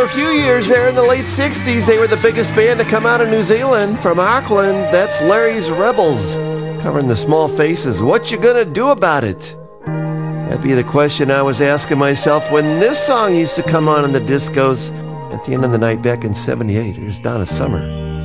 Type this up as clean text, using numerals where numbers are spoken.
For a few years there in the late 60s, they were the biggest band to come out of New Zealand. From Auckland, that's Larry's Rebels, covering the Small Faces. What you gonna do about it? That'd be the question I was asking myself when this song used to come on in the discos at the end of the night back in '78. Here's Donna Summer.